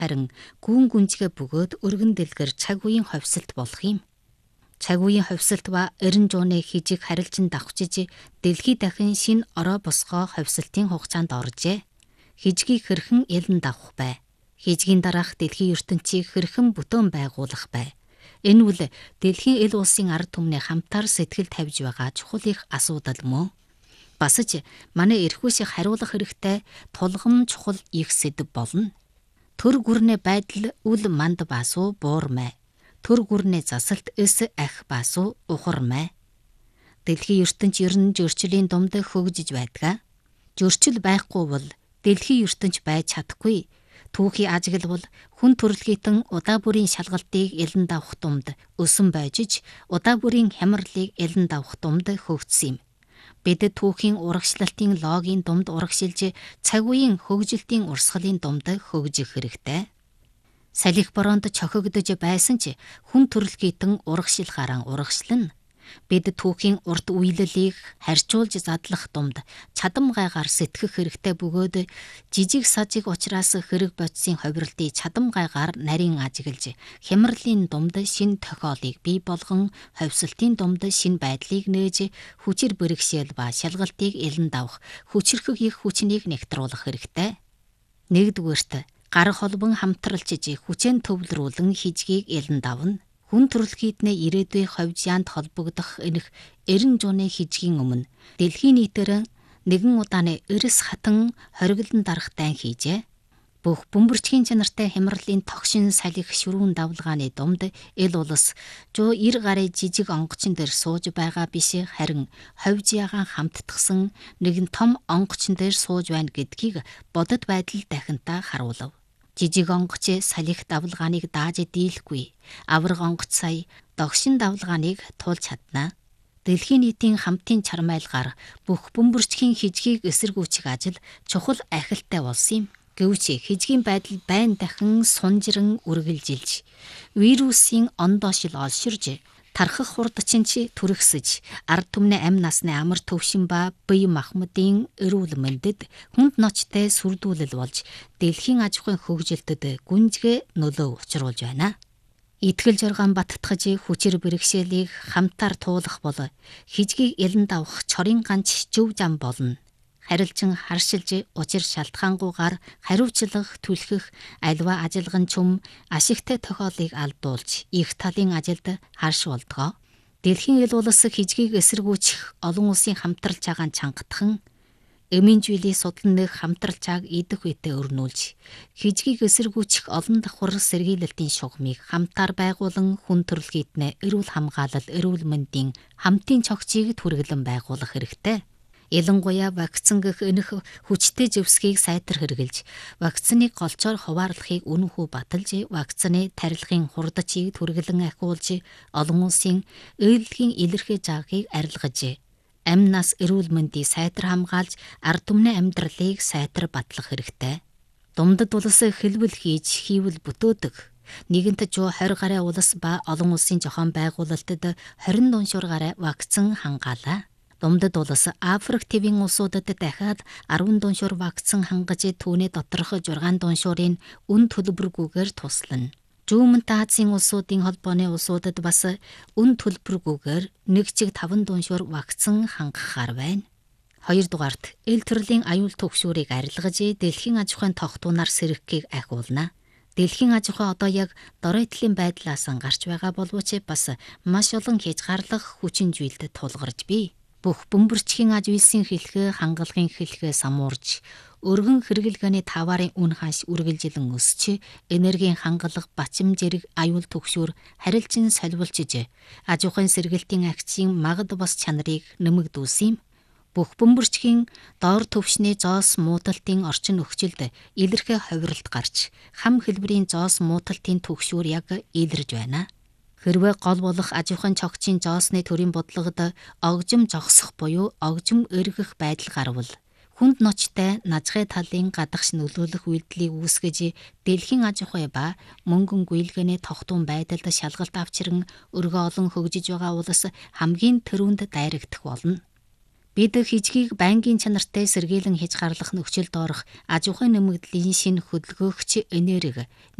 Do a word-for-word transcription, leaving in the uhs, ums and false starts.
Харин гүн гүнзгээ бөгөөд өргөн дэлгэр цаг үеийн ховсолт болох юм. Цаг үеийн ховсолт ба эрен жууны хижиг харилцан давхжиж дэлхий дахин шин ороо босгоо ховсолтын хугацаанд оржээ. Хижгийг хэрхэн элен давах бай. Хижгийн дараах дэлхийн ертөнцийг хэрхэн бүтэн байгуулах бай. Энэ үл дэлхийн эл улсын ард түмний хамтаар сэтгэл тавьж байгаа чухал их асуудал мөн. Бас ч манай эрхүүсийг хариулах хэрэгтэй тулгам чухал их сэдв болно. Төр гүрний байдал үл манд басуу буурмай. Төр гүрний засалт эс ах басуу ухармай. Дэлхийн ертөнц ерөн зөрчлийн дунд хөгжиж байдаг. Зөрчил байхгүй бол дэлхийн ертөнц байж чадахгүй. Түүхий ажиглавал хүн төрөлхийтэн удаа бүрийн шалгалтыг элен давах тумд өсөн байжиж удаа бүрийн хямралыг элен давах тумд хөгжсөн юм. Бид түүхийн урагшлалтын логийн дунд урагшилж цаг үеийн хөгжилтийн урсгалын дунд хөгжих хэрэгтэй. Салхи бороонд чохигдож байсан ч хүн төрөлхийтэн урагшилахаараа урагшлана. Бид түүхийн урт үйлэлийг харьцуулж задлах тумд чадам гайгаар сэтгэх хэрэгтэй бөгөөд жижиг сажиг учраас хэрэг бодисын ховирлтыг чадам гайгаар нарийн ажиглаж хямралын дунд шин тохиолыг бий болгон ховсолтын дунд шин байдлыг нээж хүчээр бэрхшээл ба шалгалтыг элен давах хүчрхэг их хүчнийг нэгтруулах хэрэгтэй. Нэгдүгээрт гар холбон хамтралчиж хүчээр төвлөрүүлэн хижгийг элен давна. Хүн төрөлхийднээ ирээдүйн ховжаанд холбогдох энэх эрен жууны хижгийн өмнө дэлхийн нийтээр нэгэн удааны эрс хатан хориглон дарах дайн хийжээ. Бүх бөмбөрчгийн чанартай хямралын тогшин салхи ширүүн давлгааны дунд эл улс жуу ир гарын жижиг онгоцон дээр сууж байгаа биш харин ховж ягаан хамтдагсан нэгэн том онгоцон дээр сууж байна гэдгийг бодит байдал дахинтаа харуулв. Жижиг онгоц салхи давлгааныг дааж дийлэхгүй. Авраг онгоц сая догшин давлгааныг туулж чадна. Дэлхийн нийтийн хамтын чармайлгаар бүх бөмбөрчгийн хижгийг эсэргүүцэх ажил чухал ахилтай болсон юм. Гэвч хижгийн байдал байн дахин сунжран үргэлжилж, вирусын ондоошил олширж, тархах хурдчин чи түрхсэж, ард түмний амь насны амар төвшин ба бие махбодын эрүүл мэндэд хүнд ночтой сүрдүүлэл болж дэлхийн аж ахуйн хөгжилтөд гүнзгий нөлөө учруулж байна. Итгэл жоргоон баттгаж хүчээр бэрхшээлийг хамтаар туулах бол хижгийг элен давах чорын ганц зөв зам болно. Харилцан харшилж учир шалтгаангүйгээр хариуцлах түлхэх альва ажилган чүм ашигтай тохиолыг алдуулж их талын ажилд харш болдгоо. Дэлхийн эл улс хижгийг эсэргүүцэх олон улсын хамтралж байгаа чангатхан эмийн зүйлийг судлан нэг хамтралчааг идэх үедээ өрнүүлж хижгийг эсэргүүцэх олон давхар сэргийлэлтийн шугамыг хамтаар байгуулан хүн төрөлхийднээ эрүүл хамгаалал эрүүл мэндийн хамтын цогцыг түргэлэн байгуулах хэрэгтэй. Ялангуяа вакцин гэх энэх хүчтэй зэвсгийг сайтар хэрэгжилж, вакциныг голчоор хуваарлахыг үнэнхүү баталж, вакцины тарилгын хурдачийг түргэлэн ахиулж, олон улсын ээлгийн илэрхий жаагийг арилгаж, амь нас эрүүл мэндийг сайтар хамгаалж, ард түмний амьдралыг сайтар батлах хэрэгтэй. Думдад улс хэлбэл хийж, хийвэл бүтөөдөг. Нэгэнт жоо хорь гаруй улс ба олон улсын зохион байгуулалтад хорин дуншуур гаруй вакцин хангаалаа. Думдад улс Африк твийн улсуудад дахиад арван дуншуур вакцин хангаж түүний доторх зургаан дуншуурын үн төлбөргүйгээр туслана. Зүүмэнт Азийн улсуудын холбооны улсуудад бас үн төлбөргүйгээр нэг чиг таван дуншуур вакцин хангахаар байна. Хоёрдугаарт эл төрлийн аюул төгшүүрийг арилгаж дэлхийн аж ахуйн тогтуунаар сэргэхийг ахиулна. Дэлхийн аж ахуй одоо яг доройтлын байдлаас гарч байгаа боловч бас маш олон хязгаарлах хүчин зүйлд тулгарч бий. Бүх бөмбөрчгийн аж үйлсийн хэлхээ хангалагын хэлхээ самуурж, өргөн хэрэглгээний таварын үн ханш үргэлжилэн өсч, энергийн хангалах бачим зэрэг аюул төгшүүр харилцан солиулчиж, аж ахуйн сэргэлтийн акцийн магад бос чанарыг нэмэгдүүлсэн юм. Бүх бөмбөрчгийн доор төвшний зоос муудалтын орчин нөхцөлд илэрхий ховирлт гарч, хам хэлбэрийн зоос муудалтын төгшүүр яг илэрж байна. Хэрвээ гол болох аж ахуйн цогцын зоосны төрийн бодлогод огжим зогсох буюу огжим өргөх байдал гарвал хүнд ночтой назгай талын гадагш нөлөөлөх үйлдэлийг үүсгэж дэлхийн аж ахуй ба мөнгөн гүйлгээний тогтун байдалд шалгалт авчран өргөө олон хөгжиж байгаа улс хамгийн түрүүнд дайрагдах болно. Бид хижгийг байнгын чанартай сэргийлэн хийж гарлах нөхцөлд орох аж ахуйн нэмэгдлийн шинэ хөдөлгөөгч энерги